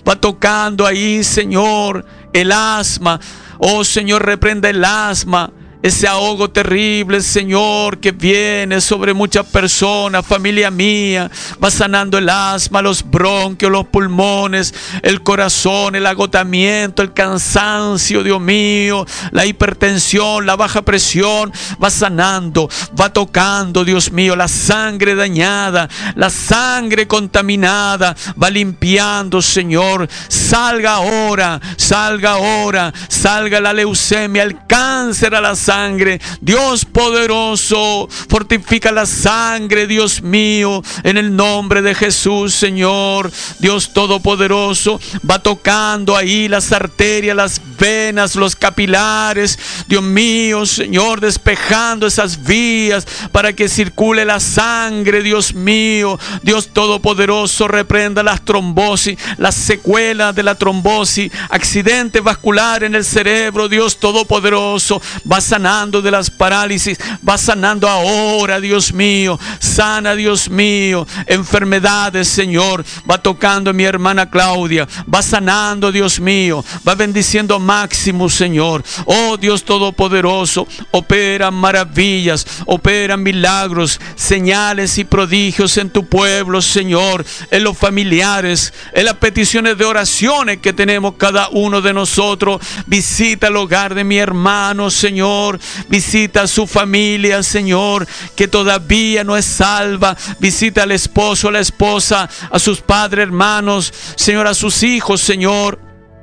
Va tocando ahí, Señor, el asma. Oh, Señor, reprenda el asma. Ese ahogo terrible, Señor, que viene sobre muchas personas, familia mía. Va sanando el asma, los bronquios, los pulmones, el corazón, el agotamiento, el cansancio, Dios mío, la hipertensión, la baja presión. Va sanando, va tocando, Dios mío, la sangre dañada, la sangre contaminada. Va limpiando, Señor. Salga ahora, salga ahora, salga la leucemia, el cáncer a la sangre. Dios poderoso, fortifica la sangre, Dios mío, en el nombre de Jesús, Señor. Dios todopoderoso, va tocando ahí las arterias, las venas, los capilares, Dios mío, Señor, despejando esas vías para que circule la sangre, Dios mío. Dios todopoderoso, reprenda las trombosis, las secuelas de la trombosis, accidente vascular en el cerebro. Dios todopoderoso, va sanando de las parálisis, va sanando ahora, Dios mío. Sana, Dios mío, enfermedades, Señor. Va tocando a mi hermana Claudia, va sanando, Dios mío. Va bendiciendo a Máximo, Señor. Oh, Dios todopoderoso, opera maravillas, opera milagros, señales y prodigios en tu pueblo, Señor, en los familiares, en las peticiones de oraciones que tenemos cada uno de nosotros. Visita el hogar de mi hermano, Señor. Visita a su familia, Señor, que todavía no es salva. Visita al esposo, a la esposa, a sus padres, hermanos, Señor, a sus hijos, Señor.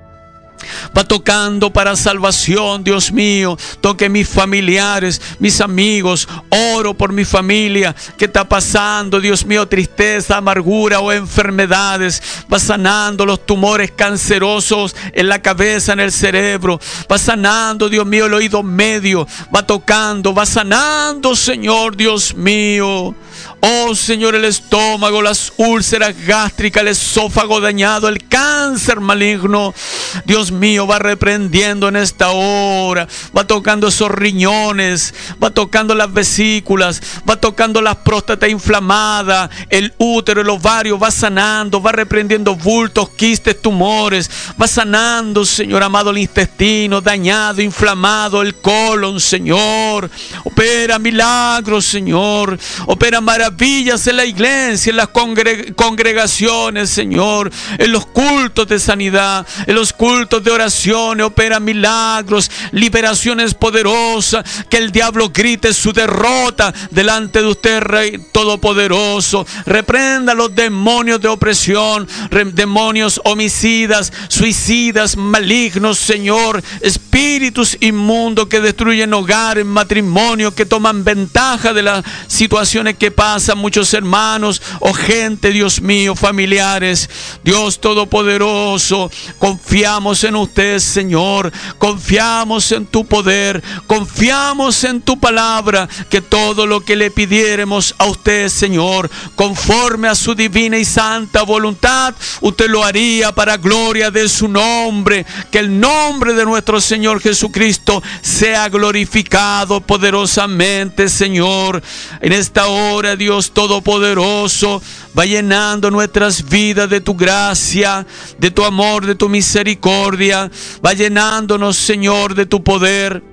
Va tocando para salvación, Dios mío. Toque mis familiares, mis amigos. Oro por mi familia que está pasando, Dios mío, tristeza, amargura o enfermedades. Va sanando los tumores cancerosos en la cabeza, en el cerebro. Va sanando, Dios mío, el oído medio. Va tocando, va sanando, Señor, Dios mío. Oh, Señor, el estómago, las úlceras gástricas, el esófago dañado, el cáncer maligno. Dios mío, va reprendiendo en esta hora. Va tocando esos riñones, va tocando las vesículas, va tocando la próstata inflamada, el útero, el ovario. Va sanando, va reprendiendo bultos, quistes, tumores. Va sanando, Señor amado, el intestino dañado, inflamado, el colon, Señor. Opera milagros, Señor. Opera maravillas en la iglesia, en las congregaciones, Señor, en los cultos de sanidad, en los cultos de oraciones. Opera milagros, liberaciones poderosas. Que el diablo grite su derrota delante de usted, Rey todopoderoso. Reprenda los demonios de opresión, demonios homicidas, suicidas, malignos, Señor. Espíritus inmundos que destruyen hogares, matrimonios, que toman ventaja de las situaciones que pasan muchos hermanos o gente, Dios mío, familiares. Dios todopoderoso, confiamos en usted, Señor. Confiamos en tu poder, confiamos en tu palabra, que todo lo que le pidiéramos a usted, Señor, conforme a su divina y santa voluntad, usted lo haría para gloria de su nombre. Que el nombre de nuestro Señor Jesucristo sea glorificado poderosamente, Señor. En esta hora, Dios todopoderoso, va llenando nuestras vidas de tu gracia, de tu amor, de tu misericordia. Va llenándonos, Señor, de tu poder.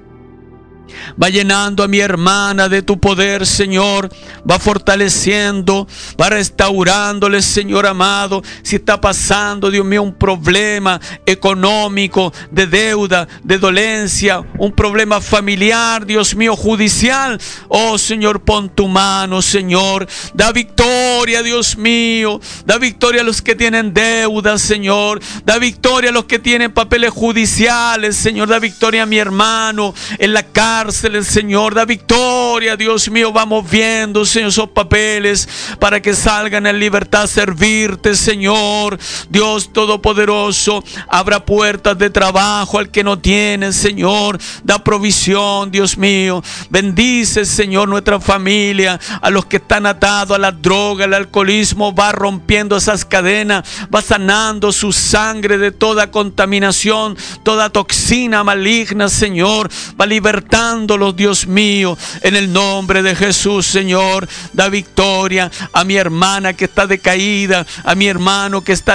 Va llenando a mi hermana de tu poder, Señor. Va fortaleciendo, va restaurándole, Señor amado. Si está pasando, Dios mío, un problema económico, de deuda, de dolencia, un problema familiar, Dios mío, judicial. Oh, Señor, pon tu mano, Señor. Da victoria, Dios mío. Da victoria a los que tienen deudas, Señor. Da victoria a los que tienen papeles judiciales, Señor. Da victoria a mi hermano en la cárcel, Señor. Da victoria, Dios mío. Vamos viendo, Señor, esos papeles para que salgan en libertad a servirte, Señor. Dios todopoderoso, abra puertas de trabajo al que no tiene, Señor. Da provisión, Dios mío. Bendice, Señor, nuestra familia. A los que están atados a la droga, al alcoholismo, va rompiendo esas cadenas. Va sanando su sangre de toda contaminación, toda toxina maligna, Señor. Va libertándolos, Dios mío, en el nombre de Jesús, Señor. Da victoria a mi hermana que está decaída, a mi hermano que está